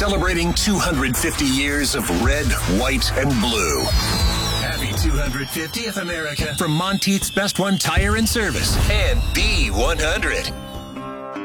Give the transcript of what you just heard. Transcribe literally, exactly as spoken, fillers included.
celebrating two hundred fifty years of red, white, and blue. Happy two hundred fiftieth, America, from Monteith's Best One Tire and Service and B one hundred.